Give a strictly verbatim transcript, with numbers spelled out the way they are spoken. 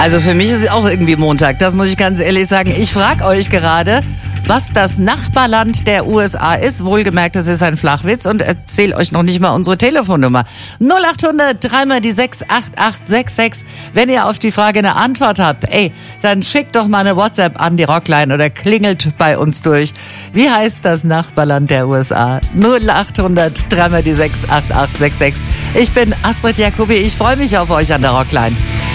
Also für mich ist es auch irgendwie Montag, das muss ich ganz ehrlich sagen. Ich frage euch gerade, was das Nachbarland der U S A ist. Wohlgemerkt, das ist ein Flachwitz und erzähle euch noch nicht mal unsere Telefonnummer. null acht hundert, dreimal die sechs acht acht sechs sechs. Wenn ihr auf die Frage eine Antwort habt, ey, dann schickt doch mal eine WhatsApp an die Rockline oder klingelt bei uns durch. Wie heißt das Nachbarland der U S A? null acht hundert, dreimal die sechs acht acht sechs sechs. Ich bin Astrid Jacobi, ich freue mich auf euch an der Rockline.